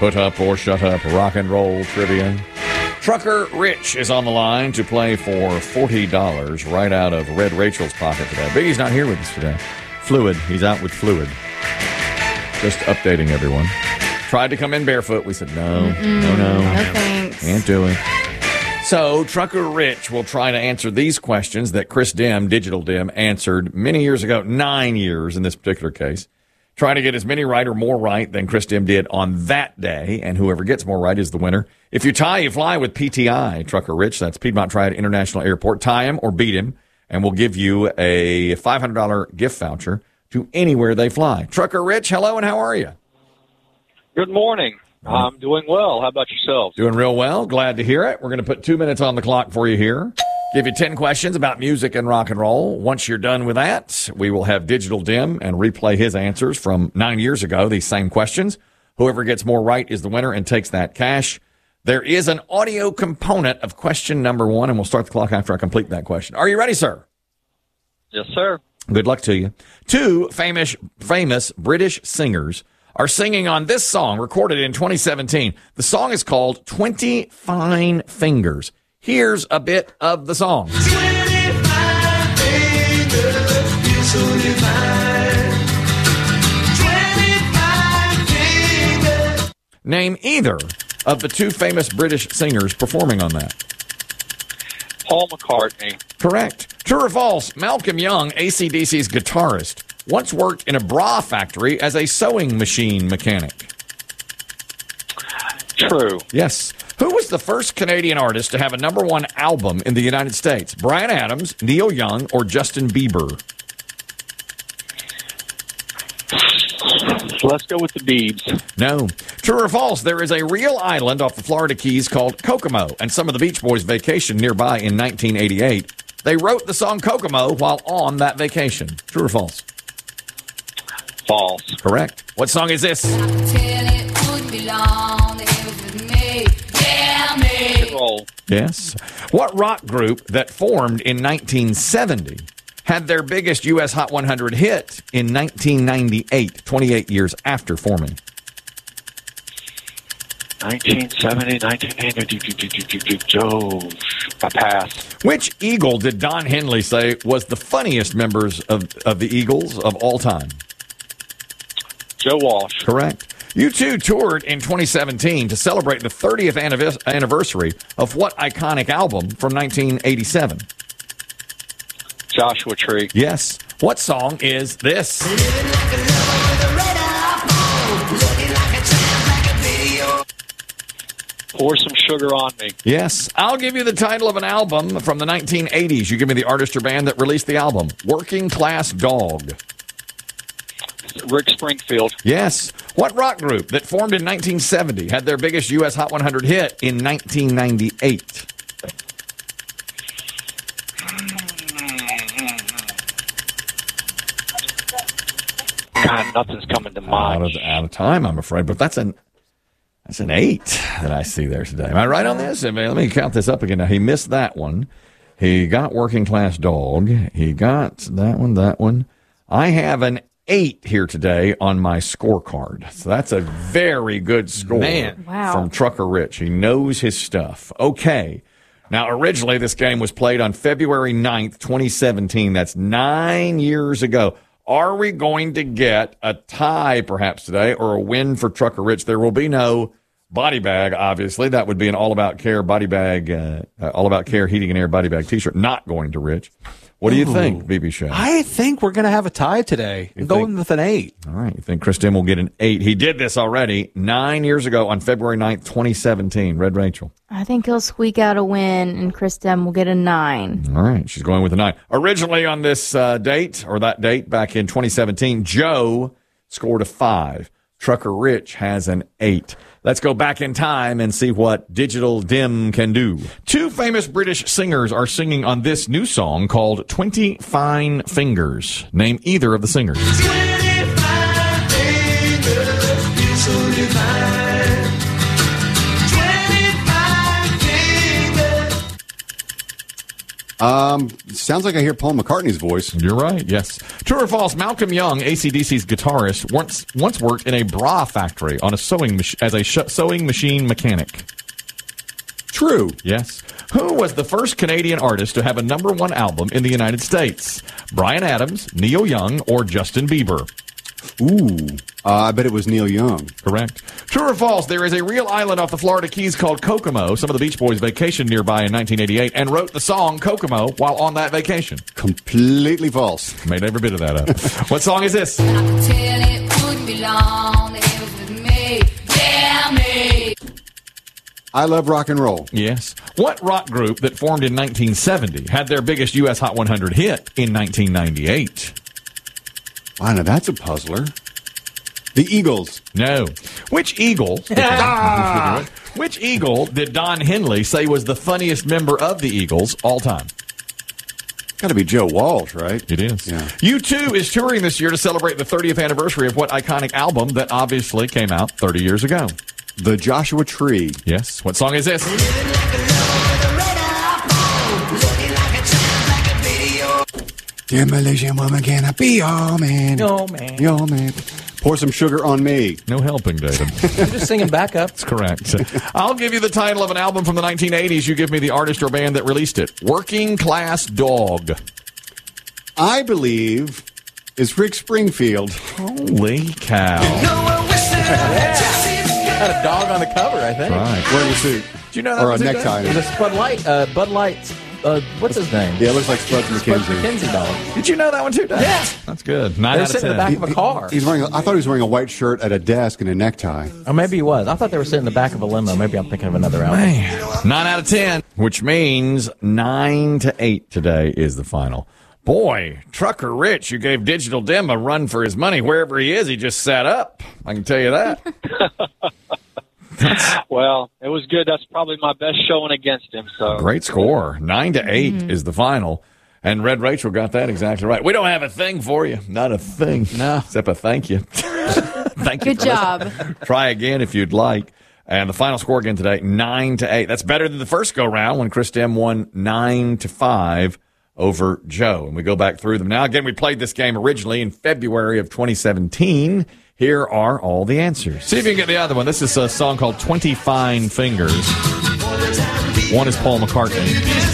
Put up or shut up, rock and roll trivia. Trucker Rich is on the line to play for $40 right out of Red Rachel's pocket today. Biggie's not here with us today. Fluid. He's out with fluid. Just updating everyone. Tried to come in barefoot. We said, no. No thanks. Can't do it. So, Trucker Rich will try to answer these questions that Chris Dim, Digital Dim, answered many years ago, 9 years in this particular case. Try to get as many right or more right than Chris Dim did on that day, and whoever gets more right is the winner. If you tie, you fly with PTI, Trucker Rich. That's Piedmont Triad International Airport. Tie him or beat him, and we'll give you a $500 gift voucher to anywhere they fly. Trucker Rich, hello, and how are you? Good morning. I'm doing well. How about yourselves? Doing real well. Glad to hear it. We're going to put 2 minutes on the clock for you here. Give you 10 questions about music and rock and roll. Once you're done with that, we will have Digital Dim and replay his answers from 9 years ago, these same questions. Whoever gets more right is the winner and takes that cash. There is an audio component of question number 1, and we'll start the clock after I complete that question. Are you ready, sir? Yes, sir. Good luck to you. 2 famous British singers are singing on this song recorded in 2017. The song is called 20 Fine Fingers. Here's a bit of the song. 25 fingers, you're so divine. 25 fingers. Name either of the 2 famous British singers performing on that. Paul McCartney. Correct. True or false? Malcolm Young, AC/DC's guitarist, once worked in a bra factory as a sewing machine mechanic. True. Yes. Who was the first Canadian artist to have a #1 album in the United States? Bryan Adams, Neil Young, or Justin Bieber? Let's go with the Biebs. No. True or false? There is a real island off the Florida Keys called Kokomo, and some of the Beach Boys vacationed nearby in 1988. They wrote the song Kokomo while on that vacation. True or false? False. Correct. What song is this? Roll. Yes. What rock group that formed in 1970 had their biggest U.S. Hot 100 hit in 1998, 28 years after forming? 1970, 1980. Joe. I pass. Which Eagle did Don Henley say was the funniest members of the Eagles of all time? Joe Walsh. Correct. U2 toured in 2017 to celebrate the 30th anniversary of what iconic album from 1987? Joshua Tree. Yes. What song is this? Pour Some Sugar on Me. Yes. I'll give you the title of an album from the 1980s. You give me the artist or band that released the album. Working Class Dog. Rick Springfield. Yes. What rock group that formed in 1970 had their biggest U.S. Hot 100 hit in 1998? God, nothing's coming to mind. Out of time, I'm afraid. But that's an 8 that I see there today. Am I right on this? Let me count this up again. Now, he missed that one. He got Working Class Dog. He got that one. I have an 8 here today on my scorecard. So that's a very good score. Man. Wow. From Trucker Rich. He knows his stuff. Okay. Now, originally, this game was played on February 9th, 2017. That's 9 years ago. Are we going to get a tie perhaps today or a win for Trucker Rich? There will be no body bag, obviously. That would be an All About Care body bag, All About Care Heating and Air body bag T-shirt. Not going to Rich. What do you think, BB Show? I think we're going to have a tie today. I'm going with an 8. All right. You think Chris Dim will get an 8? He did this already 9 years ago on February 9th, 2017. Red Rachel. I think he'll squeak out a win, and Chris Dem will get a 9. All right. She's going with a 9. Originally on this date, or that date back in 2017, Joe scored a 5. Trucker Rich has an 8. Let's go back in time and see what Digital Dim can do. 2 famous British singers are singing on this new song called 20 Fine Fingers. Name either of the singers. 25 fingers, you're so divine. 25 fingers. Sounds like I hear Paul McCartney's voice. You're right, yes. True or false, Malcolm Young, AC/DC's guitarist, once worked in a bra factory on a sewing machine mechanic. True. Yes. Who was the first Canadian artist to have a #1 album in the United States? Bryan Adams, Neil Young, or Justin Bieber? Ooh. I bet it was Neil Young. Correct. True or false, there is a real island off the Florida Keys called Kokomo. Some of the Beach Boys vacationed nearby in 1988 and wrote the song Kokomo while on that vacation. Completely false. Made every bit of that up. What song is this? I could tell it wouldn't be long. It was with me. Yeah, me. I Love Rock and Roll. Yes. What rock group that formed in 1970 had their biggest U.S. Hot 100 hit in 1998? Wow, now that's a puzzler. The Eagles. No. Which Eagle? Which Eagle did Don Henley say was the funniest member of the Eagles all time? Got to be Joe Walsh, right? It is. Yeah. U2 is touring this year to celebrate the 30th anniversary of what iconic album that obviously came out 30 years ago? The Joshua Tree. Yes. What song is this? Demolition Woman, can I be your man? Yo, man. Your man. Pour some sugar on me. No helping, David. I'm just singing backup. That's correct. I'll give you the title of an album from the 1980s. You give me the artist or band that released it. Working Class Dog. I believe is Rick Springfield. Holy cow. Had a dog on the cover, I think. Right. Wearing a suit. Do you know that Or a was it, necktie. It was Bud Light's, what's his name? Yeah, it looks like Spuds Spud McKenzie. McKenzie dog. Did you know that one too, Dave? Yeah. That's good. 9 They were out of sitting in 10. the back of a car. He's wearing. I thought he was wearing a white shirt at a desk and a necktie. Or maybe he was. I thought they were sitting in the back of a limo. Maybe I'm thinking of another album. Man. 9 out of 10, which means 9 to 8 today is the final. Boy, Trucker Rich, you gave Digital Dim a run for his money. Wherever he is, he just sat up. I can tell you that. Well, it was good. That's probably my best showing against him. So Great score. 9 to 8 is the final. And Red Rachel got that exactly right. We don't have a thing for you. Not a thing. No. Except a thank you. Thank you. Good for job. listening. Try again if you'd like. And the final score again today, 9 to 8. That's better than the first go round when Chris Dim won 9 to 5 over Joe. And we go back through them now. Again, we played this game originally in February of 2017. Here are all the answers. See if you can get the other one. This is a song called 20 Fine Fingers. One is Paul McCartney.